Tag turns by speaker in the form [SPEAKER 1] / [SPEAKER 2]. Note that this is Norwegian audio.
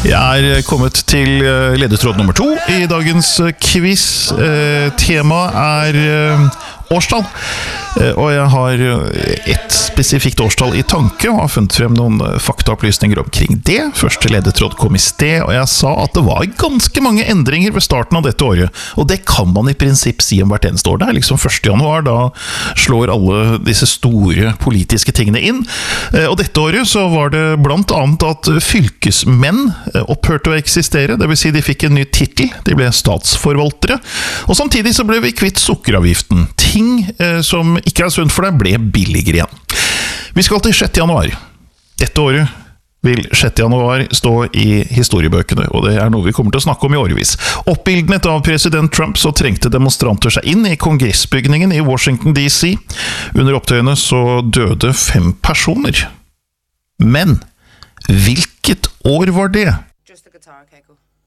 [SPEAKER 1] Jeg kommet til ledetråd nummer 2 i dagens quiz. Temaet årstall, og jeg har et spesifikt årstall i tanke og har funnet frem noen faktaopplysninger omkring det. Første ledetråd kom i sted, og jeg sa at det var ganske mange endringer ved starten av dette året, og det kan man i prinsipp si om hvert eneste år. Det liksom 1. januar, da slår alle disse store politiske tingene inn, og dette året så var det blant annet at fylkesmenn opphørte å eksistere, det vil si de fikk en ny titel, de ble statsforvaltere, og samtidig så ble vi kvitt sukkeravgiften. Ting som ikke sunt for deg ble billigere igjen. Vi skal til 6. januar. Dette året vil 6. januar stå i historiebøkene, og det noe vi kommer til å snakke om i årevis. Oppildnet av president Trump så trengte demonstranter seg inn i kongressbygningen i Washington DC. Under opptøyene så døde 5 personer. Men hvilket år var det?
[SPEAKER 2] Just the guitar, okay, cool.